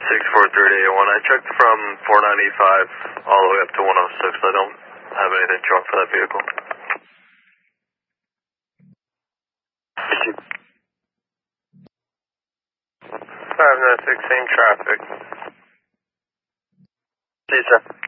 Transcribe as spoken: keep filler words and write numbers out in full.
six four three eight one. I checked from four ninety-five all the way up to one oh six. I don't have anything chalked for that vehicle. five nine six, same traffic. See you, sir.